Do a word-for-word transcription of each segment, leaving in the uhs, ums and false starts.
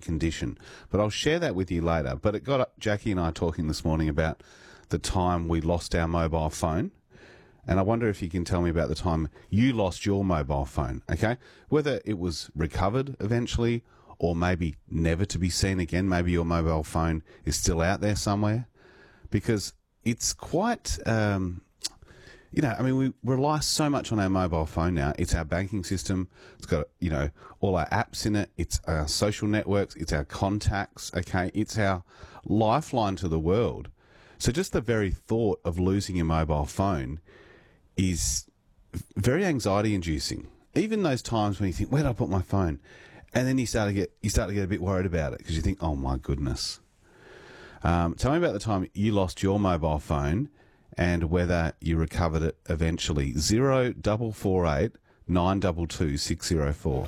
condition. But I'll share that with you later. But it got Jackie and I talking this morning about the time we lost our mobile phone. And I wonder if you can tell me about the time you lost your mobile phone, okay? Whether it was recovered eventually or maybe never to be seen again. Maybe your mobile phone is still out there somewhere. Because it's quite, um, you know, I mean, we rely so much on our mobile phone now. It's our banking system. It's got, you know, all our apps in it. It's our social networks. It's our contacts, okay? It's our lifeline to the world. So just the very thought of losing your mobile phone is very anxiety-inducing. Even those times when you think, where did I put my phone? And then you start to get you start to get a bit worried about it because you think, oh my goodness. Um, tell me about the time you lost your mobile phone and whether you recovered it eventually. Zero double four eight nine double two six zero four.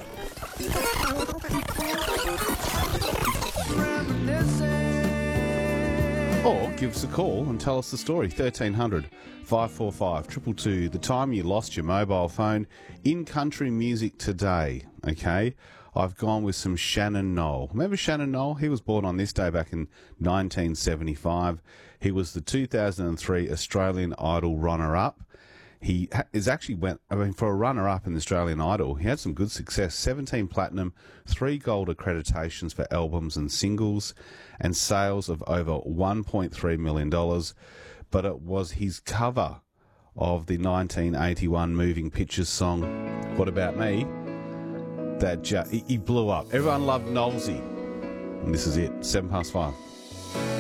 Or give us a call and tell us the story. thirteen hundred, five four five, two two two. The time you lost your mobile phone in country music today, okay? I've gone with some Shannon Noll. Remember Shannon Noll? He was born on this day back in nineteen seventy-five. He was the two thousand three Australian Idol runner-up. He is actually went, I mean, for a runner-up in the Australian Idol, he had some good success. seventeen platinum, three gold accreditations for albums and singles, and sales of over one point three million dollars. But it was his cover of the nineteen eighty-one Moving Pictures song, What About Me? That ju- he blew up. Everyone loved Knowlesy. And this is it, seven past five.